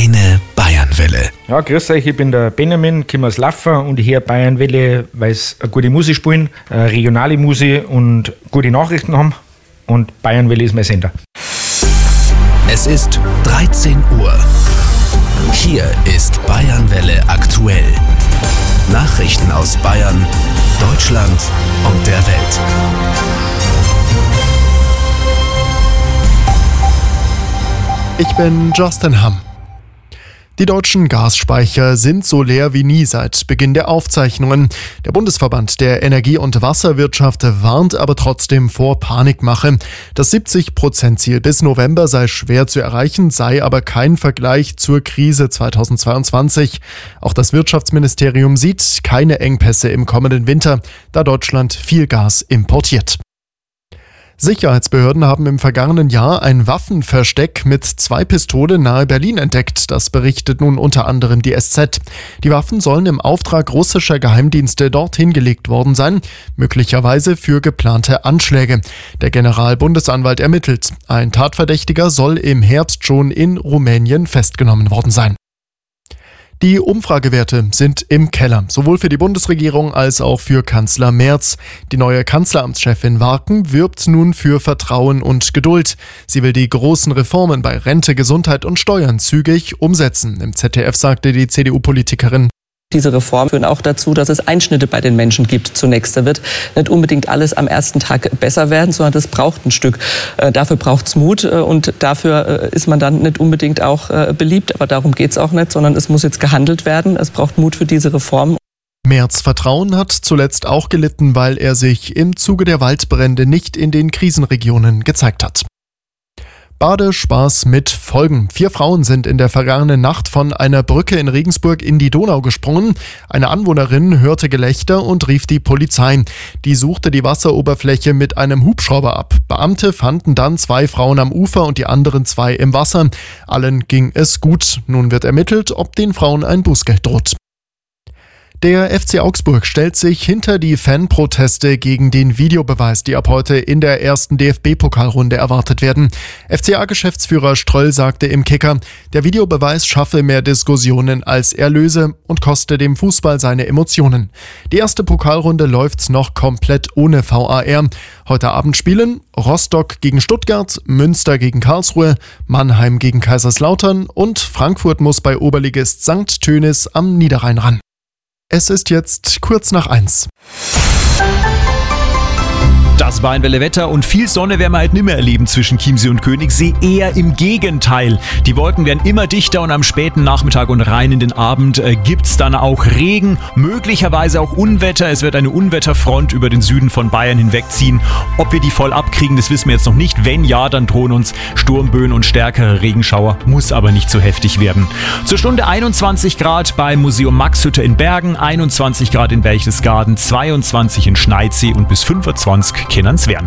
Deine Bayernwelle. Ja, grüß euch, ich bin der Benjamin, komme aus Laffer und ich höre Bayernwelle, weil es eine gute Musik spielen, regionale Musik und gute Nachrichten haben. Und Bayernwelle ist mein Sender. Es ist 13 Uhr. Hier ist Bayernwelle aktuell. Nachrichten aus Bayern, Deutschland und der Welt. Ich bin Justin Hamm. Die deutschen Gasspeicher sind so leer wie nie seit Beginn der Aufzeichnungen. Der Bundesverband der Energie- und Wasserwirtschaft warnt aber trotzdem vor Panikmache. Das 70%-Ziel bis November sei schwer zu erreichen, sei aber kein Vergleich zur Krise 2022. Auch das Wirtschaftsministerium sieht keine Engpässe im kommenden Winter, da Deutschland viel Gas importiert. Sicherheitsbehörden haben im vergangenen Jahr ein Waffenversteck mit 2 Pistolen nahe Berlin entdeckt. Das berichtet nun unter anderem die SZ. Die Waffen sollen im Auftrag russischer Geheimdienste dorthin gelegt worden sein, möglicherweise für geplante Anschläge. Der Generalbundesanwalt ermittelt. Ein Tatverdächtiger soll im Herbst schon in Rumänien festgenommen worden sein. Die Umfragewerte sind im Keller, sowohl für die Bundesregierung als auch für Kanzler Merz. Die neue Kanzleramtschefin Warken wirbt nun für Vertrauen und Geduld. Sie will die großen Reformen bei Rente, Gesundheit und Steuern zügig umsetzen. Im ZDF sagte die CDU-Politikerin: Diese Reformen führen auch dazu, dass es Einschnitte bei den Menschen gibt zunächst. Da wird nicht unbedingt alles am ersten Tag besser werden, sondern das braucht ein Stück. Dafür braucht es Mut und dafür ist man dann nicht unbedingt auch beliebt. Aber darum geht es auch nicht, sondern es muss jetzt gehandelt werden. Es braucht Mut für diese Reformen. Merz' Vertrauen hat zuletzt auch gelitten, weil er sich im Zuge der Waldbrände nicht in den Krisenregionen gezeigt hat. Badespaß mit Folgen. 4 Frauen sind in der vergangenen Nacht von einer Brücke in Regensburg in die Donau gesprungen. Eine Anwohnerin hörte Gelächter und rief die Polizei. Die suchte die Wasseroberfläche mit einem Hubschrauber ab. Beamte fanden dann 2 Frauen am Ufer und die anderen 2 im Wasser. Allen ging es gut. Nun wird ermittelt, ob den Frauen ein Bußgeld droht. Der FC Augsburg stellt sich hinter die Fanproteste gegen den Videobeweis, die ab heute in der ersten DFB-Pokalrunde erwartet werden. FCA-Geschäftsführer Ströll sagte im Kicker, der Videobeweis schaffe mehr Diskussionen als er löse und koste dem Fußball seine Emotionen. Die erste Pokalrunde läuft noch komplett ohne VAR. Heute Abend spielen Rostock gegen Stuttgart, Münster gegen Karlsruhe, Mannheim gegen Kaiserslautern und Frankfurt muss bei Oberligist St. Tönis am Niederrhein ran. Es ist jetzt kurz nach 1. Das Bayernwelle Wetter und viel Sonne werden wir halt nicht mehr erleben zwischen Chiemsee und Königssee. Eher im Gegenteil. Die Wolken werden immer dichter und am späten Nachmittag und rein in den Abend gibt's dann auch Regen, möglicherweise auch Unwetter. Es wird eine Unwetterfront über den Süden von Bayern hinwegziehen. Ob wir die voll abkriegen, das wissen wir jetzt noch nicht. Wenn ja, dann drohen uns Sturmböen und stärkere Regenschauer, muss aber nicht so heftig werden. Zur Stunde 21 Grad beim Museum Maxhütte in Bergen, 21 Grad in Berchtesgaden, 22 in Schneidsee und bis 25 Kinnernswern.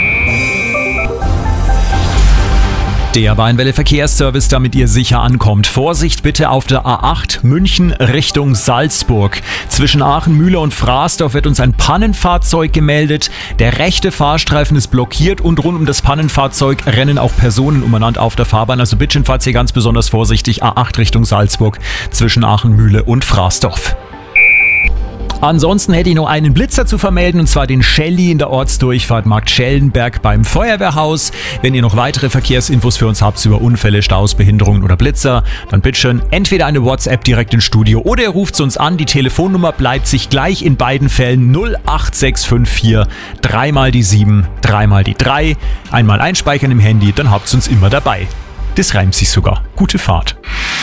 Der Bayernwelle Verkehrsservice, damit ihr sicher ankommt. Vorsicht bitte auf der A8 München Richtung Salzburg. Zwischen Aachen, Mühle und Frasdorf wird uns ein Pannenfahrzeug gemeldet. Der rechte Fahrstreifen ist blockiert und rund um das Pannenfahrzeug rennen auch Personen umeinander auf der Fahrbahn. Also bitte fahrt hier ganz besonders vorsichtig. A8 Richtung Salzburg zwischen Aachen, Mühle und Frasdorf. Ansonsten hätte ich noch einen Blitzer zu vermelden, und zwar den Shelly in der Ortsdurchfahrt Markt Schellenberg beim Feuerwehrhaus. Wenn ihr noch weitere Verkehrsinfos für uns habt über Unfälle, Staus, Behinderungen oder Blitzer, dann bitteschön entweder eine WhatsApp direkt ins Studio oder ihr ruft uns an. Die Telefonnummer bleibt sich gleich in beiden Fällen 08654 3 mal die 7, 3 mal die 3. Einmal einspeichern im Handy, dann habt ihr uns immer dabei. Das reimt sich sogar. Gute Fahrt.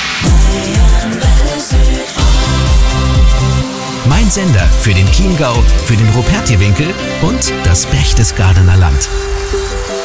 Mein Sender für den Chiemgau, für den Rupertiewinkel und das Berchtesgadener Land.